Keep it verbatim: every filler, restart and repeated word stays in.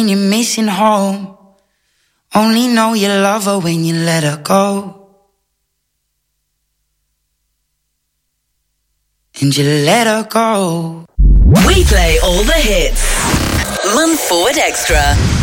You're missing home. Only know you love her when you let her go. And you let her go. We play all the hits. Month Forward Extra.